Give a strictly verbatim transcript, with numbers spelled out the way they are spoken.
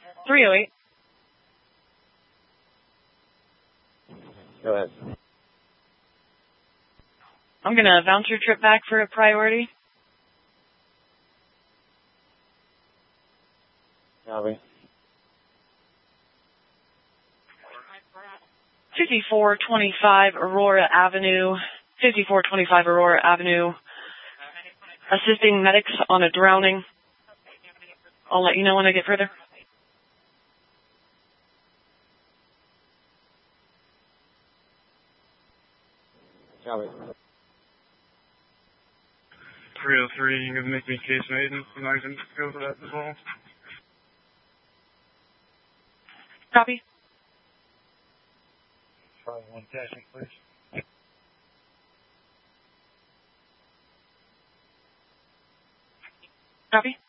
three oh eight. Go ahead. I'm going to bounce your trip back for a priority. Copy. fifty-four twenty-five Aurora Avenue. fifty-four twenty-five Aurora Avenue. Assisting medics on a drowning. I'll let you know when I get further. Copy. three oh three, you can make me case maiden. I'm not going to go for that as well. Copy. Try one caching, please. Copy.